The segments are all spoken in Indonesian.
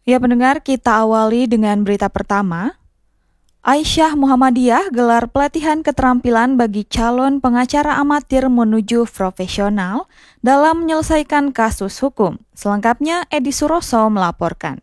Ya pendengar, kita awali dengan berita pertama. Aisyah Muhammadiyah gelar pelatihan keterampilan bagi calon pengacara amatir menuju profesional dalam menyelesaikan kasus hukum. Selengkapnya Edi Suroso melaporkan.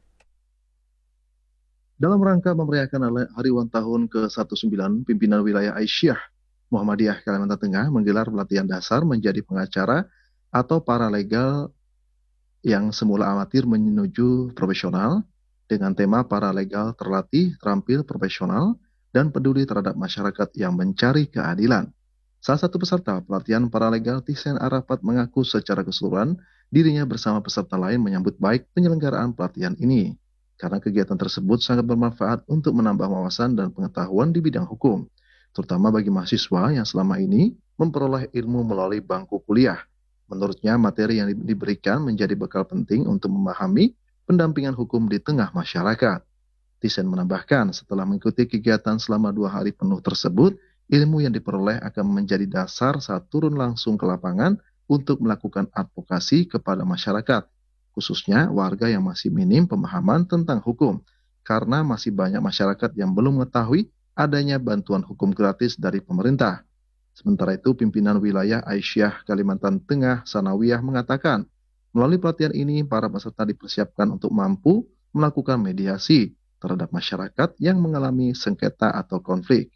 Dalam rangka memeriahkan hari ulang tahun ke-19 pimpinan wilayah Aisyah Muhammadiyah Kalimantan Tengah menggelar pelatihan dasar menjadi pengacara atau paralegal yang semula amatir menuju profesional dengan tema paralegal terlatih, terampil, profesional, dan peduli terhadap masyarakat yang mencari keadilan. Salah satu peserta pelatihan paralegal Tisen Arafat mengaku secara keseluruhan dirinya bersama peserta lain menyambut baik penyelenggaraan pelatihan ini karena kegiatan tersebut sangat bermanfaat untuk menambah wawasan dan pengetahuan di bidang hukum, terutama bagi mahasiswa yang selama ini memperoleh ilmu melalui bangku kuliah. Menurutnya, materi yang diberikan menjadi bekal penting untuk memahami pendampingan hukum di tengah masyarakat. Tisen menambahkan, setelah mengikuti kegiatan selama 2 hari penuh tersebut, ilmu yang diperoleh akan menjadi dasar saat turun langsung ke lapangan untuk melakukan advokasi kepada masyarakat, khususnya warga yang masih minim pemahaman tentang hukum, karena masih banyak masyarakat yang belum mengetahui adanya bantuan hukum gratis dari pemerintah. Sementara itu, pimpinan wilayah Aisyah Kalimantan Tengah Sanawiyah mengatakan, melalui pelatihan ini, para peserta dipersiapkan untuk mampu melakukan mediasi terhadap masyarakat yang mengalami sengketa atau konflik.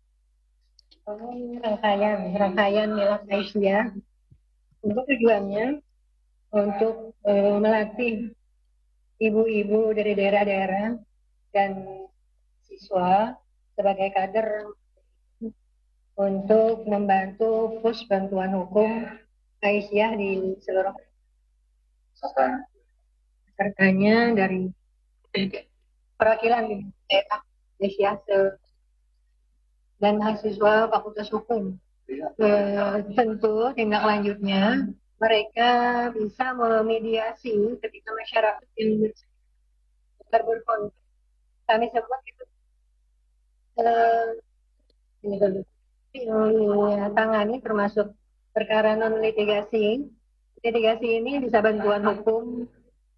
Rangkaian Milad Aisyah untuk tujuannya untuk melatih ibu-ibu dari daerah-daerah dan siswa sebagai kader untuk membantu pos bantuan hukum Aisyah di seluruh pesertanya dari perwakilan di daerah Aisyah dan mahasiswa Fakultas Hukum. Tentu tindak lanjutnya mereka bisa memediasi ketika masyarakat yang berkonflik. Kami sebut itu tangani termasuk perkara non litigasi. Litigasi ini bisa bantuan hukum.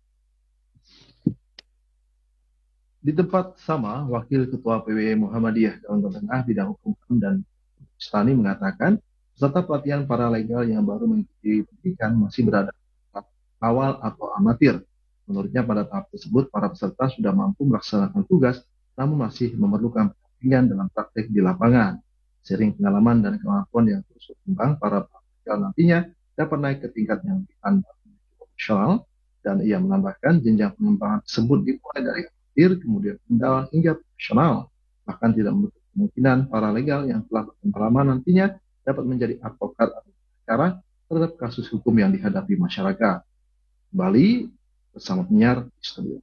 Di tempat sama, Wakil Ketua PWI Muhammadiyah Kalimantan Tengah bidang hukum dan Istani mengatakan, peserta pelatihan paralegal yang baru mengikuti pendidikan masih berada di tahap awal atau amatir. Menurutnya pada tahap tersebut, para peserta sudah mampu melaksanakan tugas, namun masih memerlukan pendampingan dalam praktek di lapangan. Sering pengalaman dan kemampuan yang terus berkembang, para paralegal nantinya dapat naik ke tingkat yang lebih profesional, dan ia menambahkan jenjang pengembangan tersebut dimulai dari kemudian kendal hingga profesional. Bahkan tidak menutup kemungkinan paralegal yang telah berpengalaman nantinya dapat menjadi advokat atau pengacara terhadap kasus hukum yang dihadapi masyarakat. Kembali bersama penyiar di studio.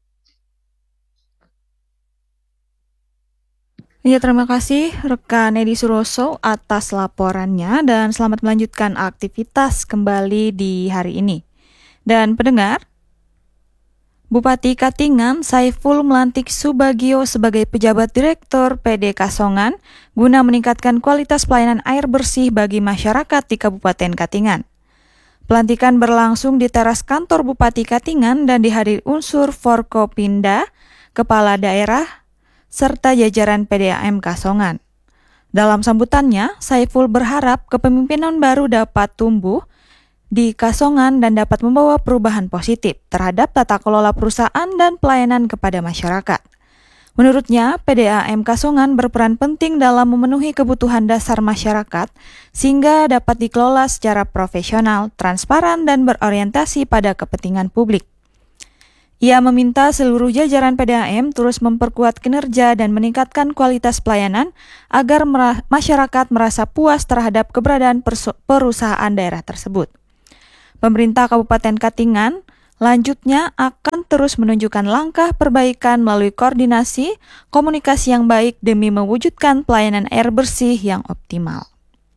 Ya, terima kasih rekan Edi Suroso atas laporannya dan selamat melanjutkan aktivitas kembali di hari ini. Dan pendengar, Bupati Katingan Saiful melantik Subagio sebagai pejabat direktur PD Kasongan guna meningkatkan kualitas pelayanan air bersih bagi masyarakat di Kabupaten Katingan. Pelantikan berlangsung di teras kantor Bupati Katingan dan dihadiri unsur Forkopimda, kepala daerah, serta jajaran PDAM Kasongan. Dalam sambutannya, Saiful berharap kepemimpinan baru dapat tumbuh di Kasongan dan dapat membawa perubahan positif terhadap tata kelola perusahaan dan pelayanan kepada masyarakat. Menurutnya, PDAM Kasongan berperan penting dalam memenuhi kebutuhan dasar masyarakat sehingga dapat dikelola secara profesional, transparan, dan berorientasi pada kepentingan publik. Ia meminta seluruh jajaran PDAM terus memperkuat kinerja dan meningkatkan kualitas pelayanan agar masyarakat merasa puas terhadap keberadaan perusahaan daerah tersebut. Pemerintah Kabupaten Katingan lanjutnya akan terus menunjukkan langkah perbaikan melalui koordinasi, komunikasi yang baik demi mewujudkan pelayanan air bersih yang optimal.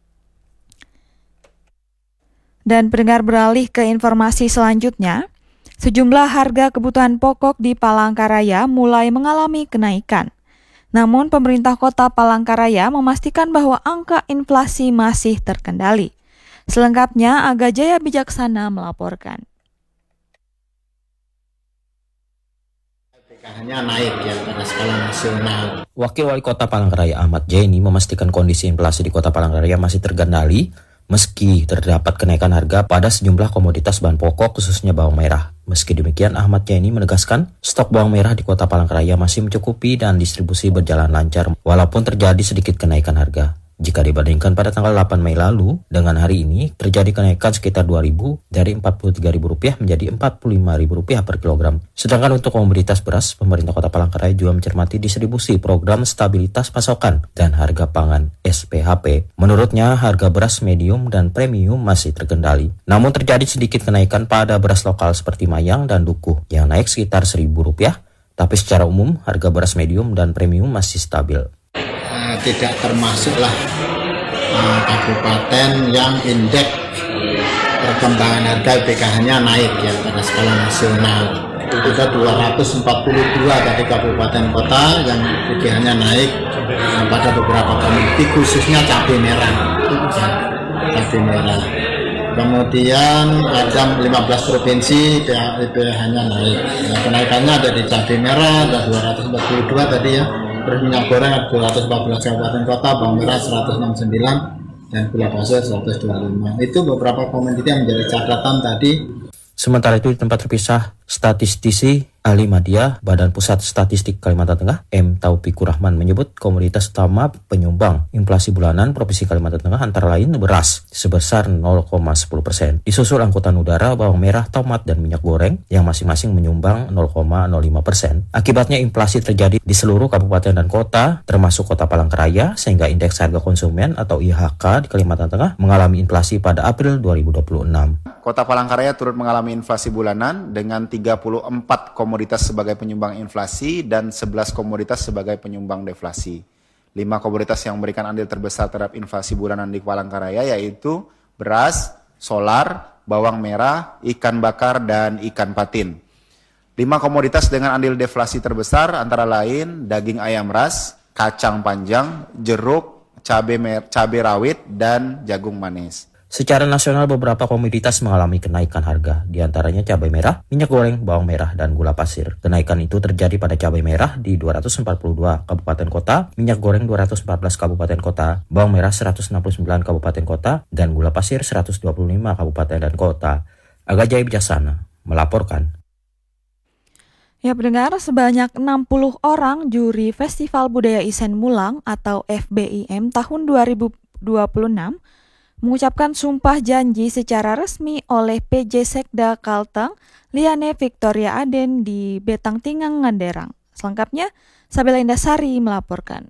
Dan pendengar, beralih ke informasi selanjutnya, sejumlah harga kebutuhan pokok di Palangkaraya mulai mengalami kenaikan. Namun pemerintah Kota Palangkaraya memastikan bahwa angka inflasi masih terkendali. Selengkapnya, Aga Jaya Bijaksana melaporkan. Hanya naik ya pada skala nasional. Wakil Wali Kota Palangkaraya Ahmad Jaini memastikan kondisi inflasi di Kota Palangkaraya masih terkendali meski terdapat kenaikan harga pada sejumlah komoditas bahan pokok khususnya bawang merah. Meski demikian, Ahmad Jaini menegaskan stok bawang merah di Kota Palangkaraya masih mencukupi dan distribusi berjalan lancar walaupun terjadi sedikit kenaikan harga. Jika dibandingkan pada tanggal 8 Mei lalu, dengan hari ini terjadi kenaikan sekitar Rp2.000 dari Rp43.000 menjadi Rp45.000 per kilogram. Sedangkan untuk komoditas beras, pemerintah Kota Palangkaraya juga mencermati distribusi program stabilitas pasokan dan harga pangan SPHP. Menurutnya, harga beras medium dan premium masih terkendali. Namun terjadi sedikit kenaikan pada beras lokal seperti Mayang dan Dukuh yang naik sekitar Rp1.000, tapi secara umum harga beras medium dan premium masih stabil. Tidak termasuklah kabupaten yang indeks perkembangan harga PKH-nya naik ya pada skala nasional. Itu ada 242 dari kabupaten kota yang PKH-nya naik pada beberapa komoditi khususnya cabai merah. Cabai merah. Kemudian ada 15 provinsi PKH-nya naik. Nah, kenaikannya ada di cabai merah ada 242 tadi ya. Terus minyak goreng ada 214 kabupaten kota, bawang merah 169, dan gula pasir 125. Itu beberapa komoditi yang menjadi catatan tadi. Sementara itu di tempat terpisah, statistisi ahli media Badan Pusat Statistik Kalimantan Tengah M. Taufikur Rahman menyebut komoditas utama penyumbang inflasi bulanan Provinsi Kalimantan Tengah antara lain beras sebesar 0,10%, disusul angkutan udara, bawang merah, tomat, dan minyak goreng yang masing-masing menyumbang 0,05%. Akibatnya inflasi terjadi di seluruh kabupaten dan kota termasuk Kota Palangkaraya sehingga indeks harga konsumen atau IHK di Kalimantan Tengah mengalami inflasi pada April 2026. Kota Palangkaraya turut mengalami inflasi bulanan dengan 34 komoditas sebagai penyumbang inflasi dan 11 komoditas sebagai penyumbang deflasi. 5 komoditas yang memberikan andil terbesar terhadap inflasi bulanan di Palangkaraya yaitu beras, solar, bawang merah, ikan bakar, dan ikan patin. 5 komoditas dengan andil deflasi terbesar antara lain daging ayam ras, kacang panjang, jeruk, cabai rawit, dan jagung manis. Secara nasional beberapa komoditas mengalami kenaikan harga, diantaranya cabai merah, minyak goreng, bawang merah, dan gula pasir. Kenaikan itu terjadi pada cabai merah di 242 kabupaten kota, minyak goreng 214 kabupaten kota, bawang merah 169 kabupaten kota, dan gula pasir 125 kabupaten dan kota. Aga Jaya Bijaksana melaporkan. Ya pendengar, sebanyak 60 orang juri Festival Budaya Isen Mulang atau FBIM tahun 2026 mengucapkan sumpah janji secara resmi oleh PJ Sekda Kalteng, Liane Victoria Aden di Betang Tingang Nganderang. Selengkapnya, Sabila Indasari melaporkan.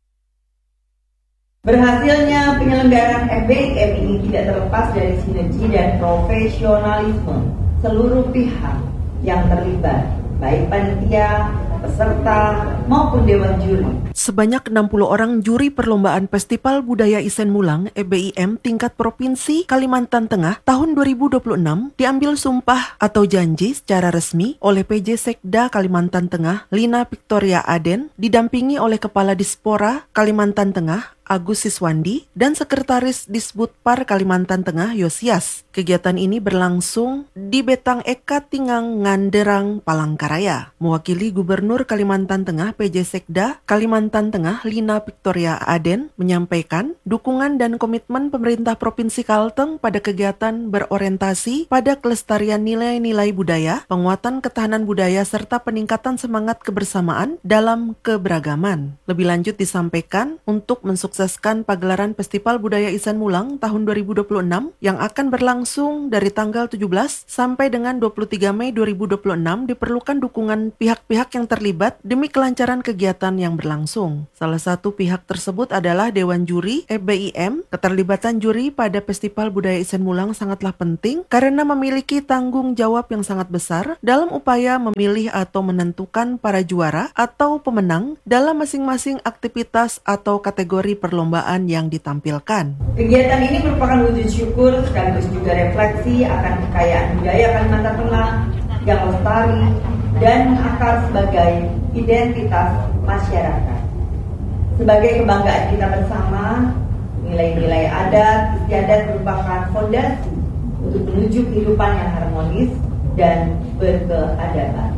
Berhasilnya penyelenggaraan FBIM ini tidak terlepas dari sinergi dan profesionalisme seluruh pihak yang terlibat, baik panitia, peserta, maupun dewan juri. Sebanyak 60 orang juri perlombaan Festival Budaya Isen Mulang FBIM tingkat Provinsi Kalimantan Tengah tahun 2026 diambil sumpah atau janji secara resmi oleh PJ Sekda Kalimantan Tengah Lina Victoria Aden didampingi oleh Kepala Dispora Kalimantan Tengah Agus Siswandi dan Sekretaris Disbudpar Kalimantan Tengah Yosias. Kegiatan ini berlangsung di Betang Eka Tingang Nganderang Palangkaraya. Mewakili Gubernur Kalimantan Tengah PJ Sekda Kalimantan Tengah Lina Victoria Aden menyampaikan dukungan dan komitmen pemerintah Provinsi Kalteng pada kegiatan berorientasi pada kelestarian nilai-nilai budaya, penguatan ketahanan budaya serta peningkatan semangat kebersamaan dalam keberagaman. Lebih lanjut disampaikan untuk mensukseskan pagelaran Festival Budaya Isen Mulang tahun 2026 yang akan berlangsung dari tanggal 17 sampai dengan 23 Mei 2026 diperlukan dukungan pihak-pihak yang terlibat demi kelancaran kegiatan yang berlangsung. Salah satu pihak tersebut adalah Dewan Juri FBIM. Keterlibatan juri pada Festival Budaya Isen Mulang sangatlah penting karena memiliki tanggung jawab yang sangat besar dalam upaya memilih atau menentukan para juara atau pemenang dalam masing-masing aktivitas atau kategori perlombaan yang ditampilkan. Kegiatan ini merupakan wujud syukur sekaligus juga refleksi akan kekayaan budaya Kalimantan Tengah yang lestari dan akar sebagai identitas masyarakat. Sebagai kebanggaan kita bersama, nilai-nilai adat istiadat merupakan fondasi untuk menuju kehidupan yang harmonis dan berkeadaban.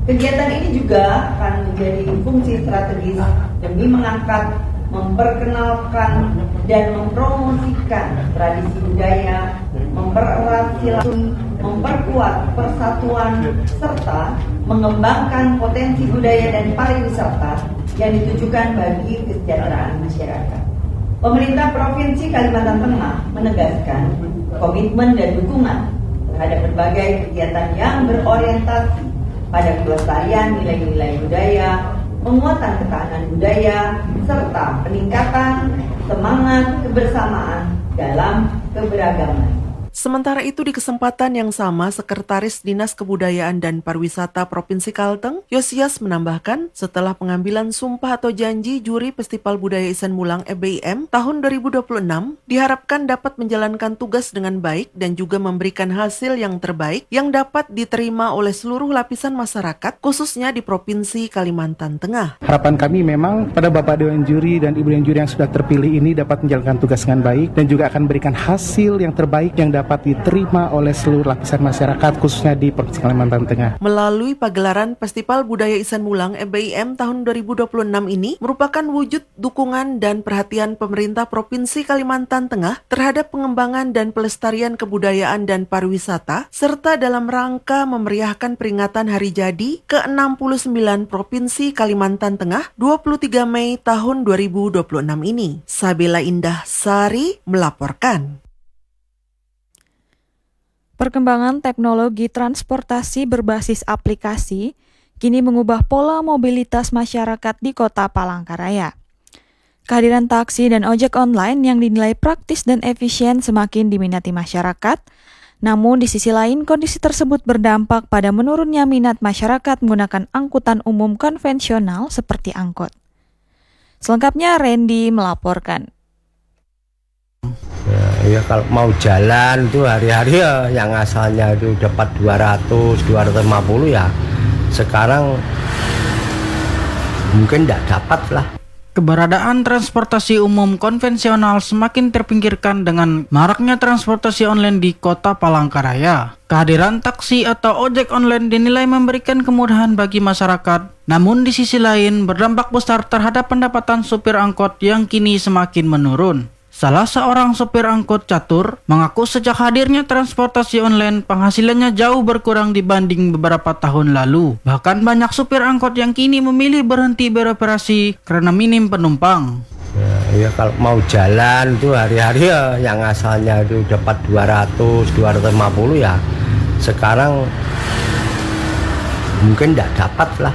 Kegiatan ini juga akan menjadi fungsi strategis demi mengangkat, memperkenalkan, dan mempromosikan tradisi budaya, mempererat silaturahmi, memperkuat persatuan, serta mengembangkan potensi budaya dan pariwisata yang ditujukan bagi kesejahteraan masyarakat. Pemerintah Provinsi Kalimantan Tengah menegaskan komitmen dan dukungan terhadap berbagai kegiatan yang berorientasi pada pelestarian nilai-nilai budaya, penguatan ketahanan budaya, serta peningkatan semangat kebersamaan dalam keberagaman. Sementara itu di kesempatan yang sama, Sekretaris Dinas Kebudayaan dan Pariwisata Provinsi Kalteng, Yosias menambahkan, setelah pengambilan sumpah atau janji juri Festival Budaya Isen Mulang EBIM tahun 2026, diharapkan dapat menjalankan tugas dengan baik dan juga memberikan hasil yang terbaik yang dapat diterima oleh seluruh lapisan masyarakat, khususnya di Provinsi Kalimantan Tengah. Harapan kami memang pada Bapak Dewan Juri dan Ibu Dewan Juri yang sudah terpilih ini dapat menjalankan tugas dengan baik dan juga akan memberikan hasil yang terbaik yang dapat diterima oleh seluruh lapisan masyarakat khususnya di Provinsi Kalimantan Tengah. Melalui pagelaran Festival Budaya Isen Mulang EBIM tahun 2026 ini merupakan wujud dukungan dan perhatian pemerintah Provinsi Kalimantan Tengah terhadap pengembangan dan pelestarian kebudayaan dan pariwisata serta dalam rangka memeriahkan peringatan Hari Jadi ke-69 Provinsi Kalimantan Tengah 23 Mei tahun 2026 ini. Sabila Indah Sari melaporkan. Perkembangan teknologi transportasi berbasis aplikasi kini mengubah pola mobilitas masyarakat di Kota Palangkaraya. Kehadiran taksi dan ojek online yang dinilai praktis dan efisien semakin diminati masyarakat, namun di sisi lain kondisi tersebut berdampak pada menurunnya minat masyarakat menggunakan angkutan umum konvensional seperti angkot. Selengkapnya Randy melaporkan. Ya kalau mau jalan tuh hari-hari ya yang asalnya itu dapat 200, 250 ya sekarang mungkin tidak dapat lah. Keberadaan transportasi umum konvensional semakin terpinggirkan dengan maraknya transportasi online di Kota Palangkaraya. Kehadiran taksi atau ojek online dinilai memberikan kemudahan bagi masyarakat, namun di sisi lain berdampak besar terhadap pendapatan supir angkot yang kini semakin menurun. Salah seorang sopir angkot Catur mengaku sejak hadirnya transportasi online penghasilannya jauh berkurang dibanding beberapa tahun lalu. Bahkan banyak supir angkot yang kini memilih berhenti beroperasi karena minim penumpang. Ya kalau mau jalan tuh hari-hari ya yang asalnya itu dapat 200, 250 ya sekarang mungkin tidak dapat lah.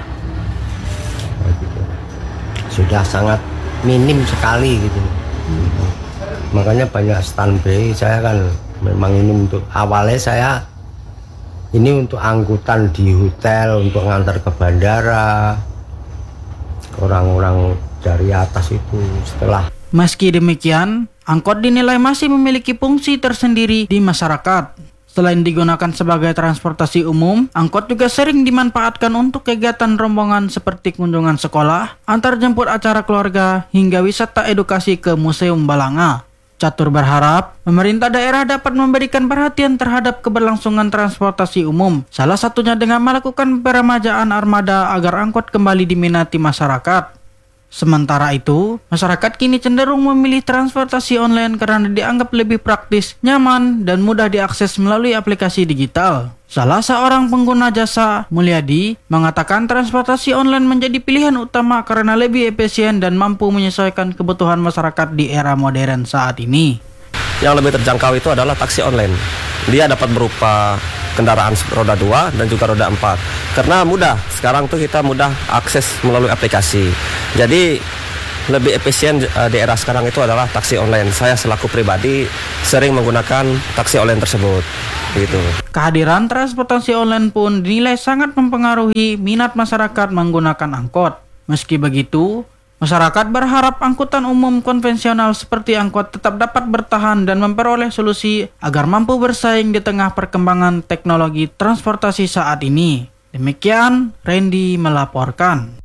Sudah sangat minim sekali gitu. Makanya banyak standby. Saya kan memang ini untuk awalnya saya ini untuk angkutan di hotel untuk ngantar ke bandara orang-orang dari atas itu. Setelah meski demikian, angkot dinilai masih memiliki fungsi tersendiri di masyarakat. Selain digunakan sebagai transportasi umum, angkot juga sering dimanfaatkan untuk kegiatan rombongan seperti kunjungan sekolah, antar jemput acara keluarga, hingga wisata edukasi ke Museum Balanga. Catur berharap pemerintah daerah dapat memberikan perhatian terhadap keberlangsungan transportasi umum, salah satunya dengan melakukan peremajaan armada agar angkot kembali diminati masyarakat. Sementara itu, masyarakat kini cenderung memilih transportasi online karena dianggap lebih praktis, nyaman, dan mudah diakses melalui aplikasi digital. Salah seorang pengguna jasa, Mulyadi, mengatakan transportasi online menjadi pilihan utama karena lebih efisien dan mampu menyesuaikan kebutuhan masyarakat di era modern saat ini. Yang lebih terjangkau itu adalah taksi online. Dia dapat berupa kendaraan roda 2 dan juga roda 4. Karena mudah, sekarang tuh kita mudah akses melalui aplikasi. Jadi lebih efisien di era sekarang itu adalah taksi online. Saya selaku pribadi sering menggunakan taksi online tersebut. Gitu. Kehadiran transportasi online pun dinilai sangat mempengaruhi minat masyarakat menggunakan angkot. Meski begitu, masyarakat berharap angkutan umum konvensional seperti angkot tetap dapat bertahan dan memperoleh solusi agar mampu bersaing di tengah perkembangan teknologi transportasi saat ini. Demikian, Randy melaporkan.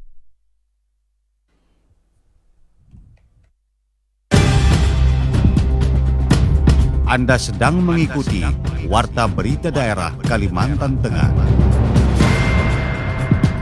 Anda sedang mengikuti Warta Berita Daerah Kalimantan Tengah.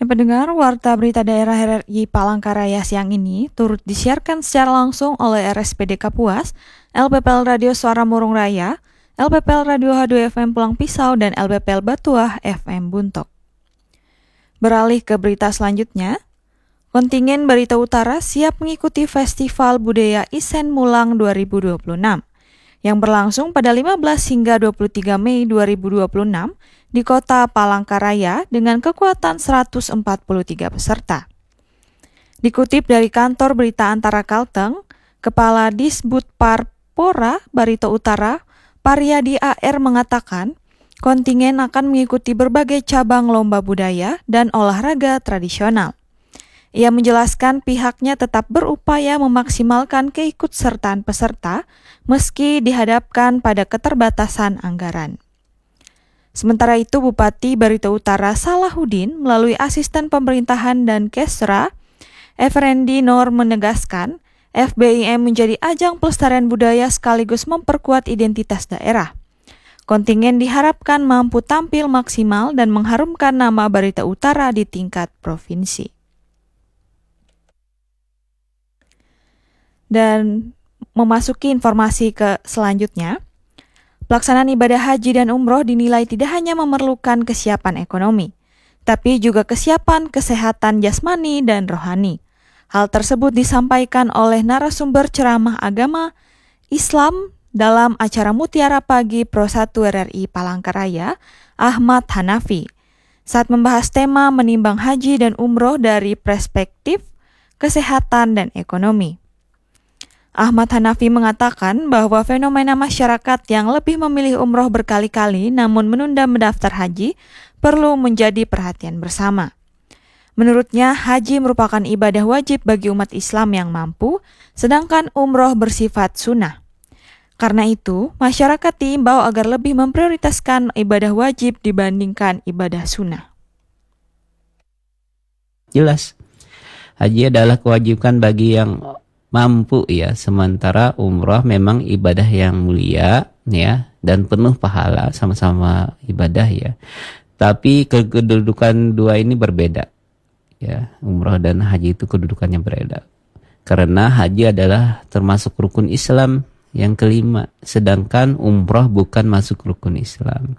Pendengar, Warta Berita Daerah RRI Palangkaraya siang ini turut disiarkan secara langsung oleh RSPD Kapuas, LPPL Radio Suara Murung Raya, LPPL Radio H2 FM Pulang Pisau, dan LPPL Batuah FM Buntok. Beralih ke berita selanjutnya, kontingen Barito Utara siap mengikuti Festival Budaya Isen Mulang 2026 yang berlangsung pada 15 hingga 23 Mei 2026 di Kota Palangkaraya dengan kekuatan 143 peserta. Dikutip dari kantor berita Antara Kalteng, Kepala Disbud Parpora Barito Utara, Paryadi AR mengatakan, kontingen akan mengikuti berbagai cabang lomba budaya dan olahraga tradisional. Ia menjelaskan pihaknya tetap berupaya memaksimalkan keikutsertaan peserta meski dihadapkan pada keterbatasan anggaran. Sementara itu, Bupati Barito Utara Salahuddin melalui asisten pemerintahan dan Kesra, Efrendi Nur menegaskan, FBIM menjadi ajang pelestarian budaya sekaligus memperkuat identitas daerah. Kontingen diharapkan mampu tampil maksimal dan mengharumkan nama Barito Utara di tingkat provinsi. Dan memasuki informasi ke selanjutnya, pelaksanaan ibadah haji dan umroh dinilai tidak hanya memerlukan kesiapan ekonomi, tapi juga kesiapan kesehatan jasmani dan rohani. Hal tersebut disampaikan oleh narasumber ceramah agama Islam dalam acara Mutiara Pagi Pro 1 RRI Palangkaraya, Ahmad Hanafi, saat membahas tema menimbang haji dan umroh dari perspektif kesehatan dan ekonomi. Ahmad Hanafi mengatakan bahwa fenomena masyarakat yang lebih memilih umroh berkali-kali namun menunda mendaftar haji perlu menjadi perhatian bersama. Menurutnya, haji merupakan ibadah wajib bagi umat Islam yang mampu, sedangkan umroh bersifat sunnah. Karena itu, masyarakat diimbau agar lebih memprioritaskan ibadah wajib dibandingkan ibadah sunnah. Jelas, haji adalah kewajiban bagi yang mampu ya, sementara umroh memang ibadah yang mulia ya dan penuh pahala, sama-sama ibadah ya. Tapi kedudukan dua ini berbeda ya, umroh dan haji itu kedudukannya berbeda. Karena haji adalah termasuk rukun Islam yang kelima, sedangkan umroh bukan masuk rukun Islam.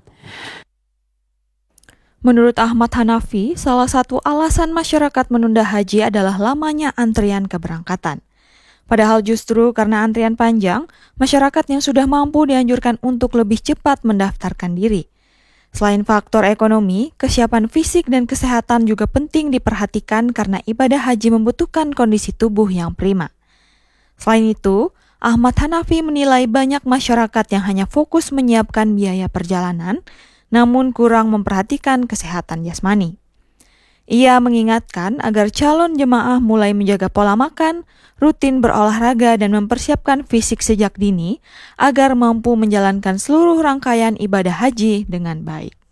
Menurut Ahmad Hanafi, salah satu alasan masyarakat menunda haji adalah lamanya antrian keberangkatan. Padahal justru karena antrian panjang, masyarakat yang sudah mampu dianjurkan untuk lebih cepat mendaftarkan diri. Selain faktor ekonomi, kesiapan fisik dan kesehatan juga penting diperhatikan karena ibadah haji membutuhkan kondisi tubuh yang prima. Selain itu, Ahmad Hanafi menilai banyak masyarakat yang hanya fokus menyiapkan biaya perjalanan, namun kurang memperhatikan kesehatan jasmani. Ia mengingatkan agar calon jemaah mulai menjaga pola makan, rutin berolahraga dan mempersiapkan fisik sejak dini agar mampu menjalankan seluruh rangkaian ibadah haji dengan baik.